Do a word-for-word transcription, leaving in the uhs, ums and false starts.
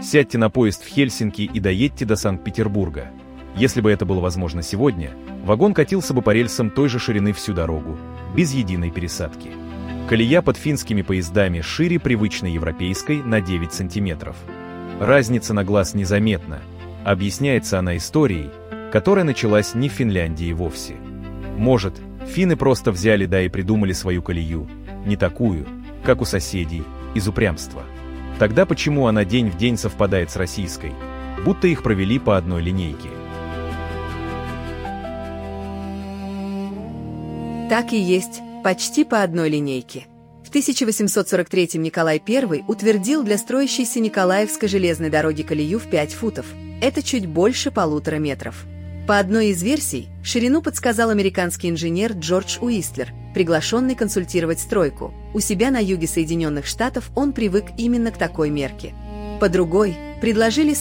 Сядьте на поезд в Хельсинки и доедьте до Санкт-Петербурга. Если бы это было возможно сегодня, вагон катился бы по рельсам той же ширины всю дорогу, без единой пересадки. Колея под финскими поездами шире привычной европейской на девять сантиметров. Разница на глаз незаметна. Объясняется она историей, которая началась не в Финляндии вовсе. Может, финны просто взяли да и придумали свою колею, не такую, как у соседей, из упрямства. Тогда почему она день в день совпадает с российской? Будто их провели по одной линейке. Так и есть, почти по одной линейке. В тысяча восемьсот сорок третьем Николай Первый утвердил для строящейся Николаевской железной дороги колею в пять футов. Это чуть больше полутора метров. По одной из версий, ширину подсказал американский инженер Джордж Уистлер, приглашенный консультировать стройку. У себя на юге Соединенных Штатов он привык именно к такой мерке. По другой, предложили